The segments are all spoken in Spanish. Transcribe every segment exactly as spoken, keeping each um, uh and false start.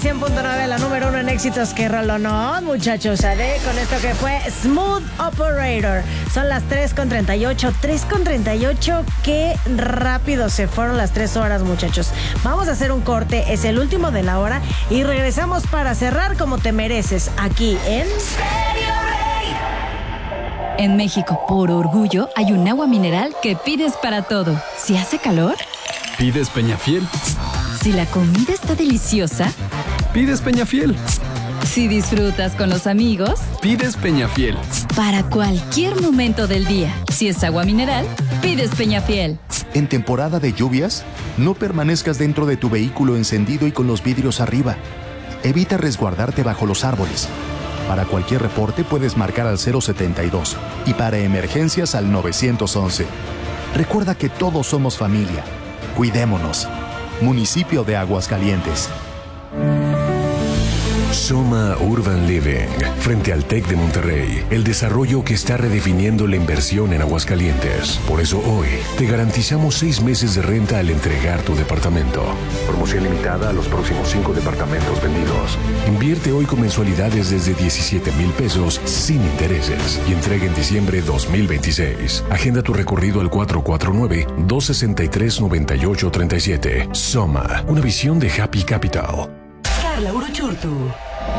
cien punto nueve, la número uno en éxitos. Que rollo, ¿no, muchachos? ¿Sabe? Con esto que fue Smooth Operator. Son las tres con treinta y ocho. tres con treinta y ocho. Qué rápido se fueron las tres horas, muchachos. Vamos a hacer un corte. Es el último de la hora. Y regresamos para cerrar como te mereces. Aquí en... En México, por orgullo, hay un agua mineral que pides para todo. Si hace calor, pides Peñafiel. Si la comida está deliciosa, pides Peñafiel. Si disfrutas con los amigos, pides Peñafiel. Para cualquier momento del día, si es agua mineral, pides Peñafiel. En temporada de lluvias, no permanezcas dentro de tu vehículo encendido y con los vidrios arriba. Evita resguardarte bajo los árboles. Para cualquier reporte puedes marcar al cero setenta y dos y para emergencias al nueve once. Recuerda que todos somos familia. Cuidémonos. Municipio de Aguascalientes. Soma Urban Living, frente al TEC de Monterrey, el desarrollo que está redefiniendo la inversión en Aguascalientes. Por eso hoy te garantizamos seis meses de renta al entregar tu departamento. Promoción limitada a los próximos cinco departamentos vendidos. Invierte hoy con mensualidades desde diecisiete mil pesos sin intereses y entrega en diciembre dos mil veintiséis. Agenda tu recorrido al cuatro cuatro nueve, dos seis tres, nueve ocho tres siete. Soma, una visión de Happy Capital. Carla Uruchurtu.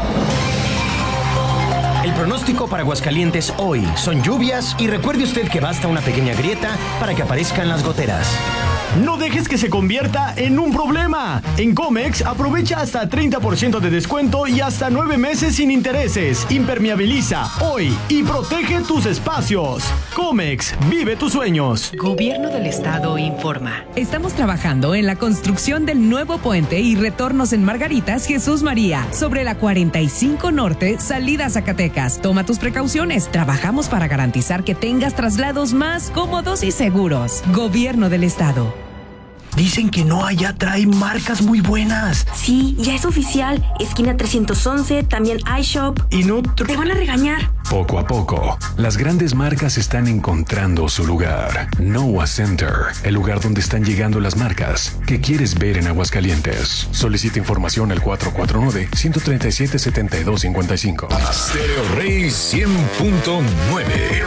El pronóstico para Aguascalientes hoy son lluvias y recuerde usted que basta una pequeña grieta para que aparezcan las goteras. No dejes que se convierta en un problema. En Comex aprovecha hasta treinta por ciento de descuento y hasta nueve meses sin intereses. Impermeabiliza hoy y protege tus espacios. Comex, vive tus sueños. Gobierno del Estado informa. Estamos trabajando en la construcción del nuevo puente y retornos en Margaritas Jesús María, sobre la cuarenta y cinco Norte, salida a Zacatecas. Toma tus precauciones. Trabajamos para garantizar que tengas traslados más cómodos y seguros. Gobierno del Estado. Dicen que no allá trae marcas muy buenas. Sí, ya es oficial. Esquina trescientos once, también iShop. Y no... Te van a regañar. Poco a poco, las grandes marcas están encontrando su lugar. Noah Center, el lugar donde están llegando las marcas que quieres ver en Aguascalientes. Solicita información al cuatro cuatro nueve, uno tres siete, siete dos cinco cinco. Stereo Rey cien punto nueve.